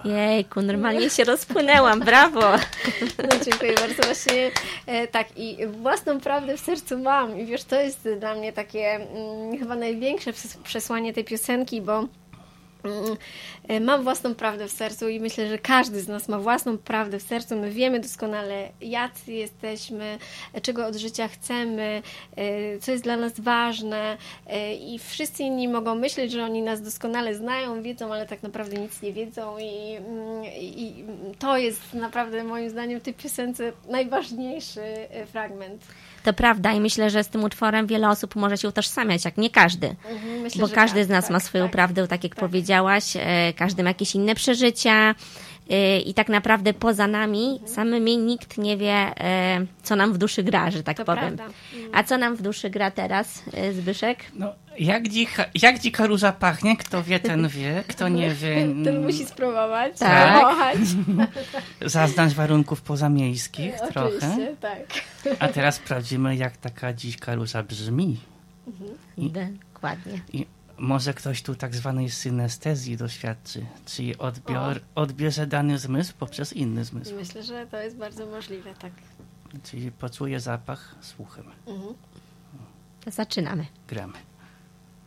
Jejku, normalnie się rozpłynęłam, brawo. No, dziękuję bardzo. Właśnie tak, i własną prawdę w sercu mam. I wiesz, to jest dla mnie takie chyba największe przesłanie tej piosenki, bo mam własną prawdę w sercu i myślę, że każdy z nas ma własną prawdę w sercu. My wiemy doskonale, jacy jesteśmy, czego od życia chcemy, co jest dla nas ważne i wszyscy inni mogą myśleć, że oni nas doskonale znają, wiedzą, ale tak naprawdę nic nie wiedzą i to jest naprawdę moim zdaniem w tej piosence najważniejszy fragment. To prawda i myślę, że z tym utworem wiele osób może się utożsamiać, jak nie każdy. Myślę, bo że każdy z nas ma swoją prawdę, tak jak powiedziałaś. Każdy ma jakieś inne przeżycia i tak naprawdę poza nami samymi nikt nie wie, co nam w duszy gra, że tak to powiem. Prawda. A co nam w duszy gra teraz, Zbyszek? No, jak dzika róża pachnie, kto wie, kto nie wie. Ten musi spróbować, Tak. kochać. Zaznać warunków pozamiejskich trochę. Oczywiście, tak. A teraz sprawdzimy, jak taka dzika róża brzmi. Dokładnie. I może ktoś tu tak zwanej synestezji doświadczy, czyli odbierze dany zmysł poprzez inny zmysł. Myślę, że to jest bardzo możliwe, tak. Czyli poczuje zapach słuchem. To zaczynamy. Gramy.